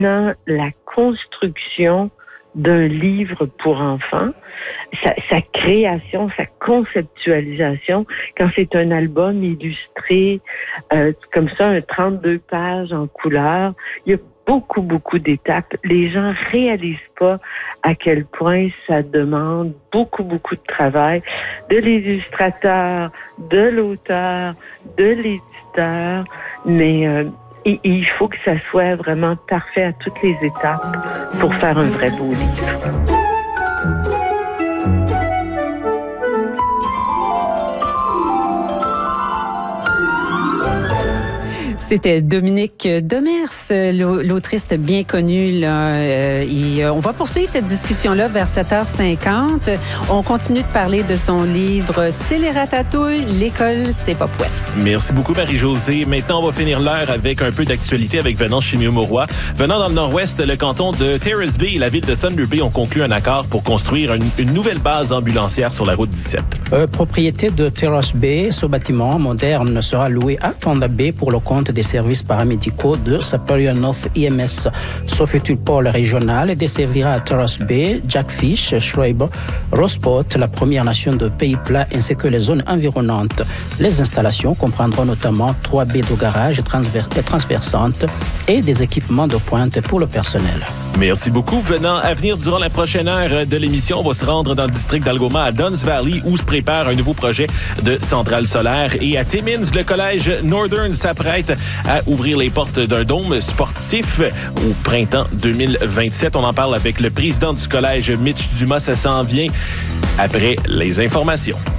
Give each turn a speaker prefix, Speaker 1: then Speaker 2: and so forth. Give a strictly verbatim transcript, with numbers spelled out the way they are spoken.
Speaker 1: Dans la construction d'un livre pour enfants, sa, sa création, sa conceptualisation, quand c'est un album illustré, euh, comme ça, un trente-deux pages en couleur, il y a beaucoup, beaucoup d'étapes. Les gens réalisent pas à quel point ça demande beaucoup, beaucoup de travail de l'illustrateur, de l'auteur, de l'éditeur, mais euh, et, et il faut que ça soit vraiment parfait à toutes les étapes pour faire un vrai beau livre.
Speaker 2: C'était Dominique Demers, l'autrice bien connue. Là. Et on va poursuivre cette discussion-là vers sept heures cinquante. On continue de parler de son livre « C'est les ratatouilles, l'école, c'est pas pouette ».
Speaker 3: Merci beaucoup, Marie-Josée. Maintenant, on va finir l'heure avec un peu d'actualité avec Venant chez Mieux-Mauroy. Venant dans le nord-ouest, le canton de Terrace Bay et la ville de Thunder Bay ont conclu un accord pour construire une, une nouvelle base ambulancière sur la route dix-sept.
Speaker 4: Euh, propriété de Terrace Bay, ce bâtiment moderne sera loué à Thunder Bay pour le compte des services paramédicaux de Superior North I M S. Ce futur pôle régional desservira à Terrace Bay, Jackfish, Schreiber, Rossport, la Première Nation de Pays Plats ainsi que les zones environnantes. Les installations comprendront notamment trois baies de garage transver- transversantes et des équipements de pointe pour le personnel.
Speaker 3: Merci beaucoup. Venant à venir durant la prochaine heure de l'émission, on va se rendre dans le district d'Algoma à Duns Valley où se prépare un nouveau projet de centrale solaire. Et à Timmins, le collège Northern s'apprête à ouvrir les portes d'un dôme sportif au printemps deux mille vingt-sept. On en parle avec le président du collège, Mitch Dumas. Ça s'en vient après les informations.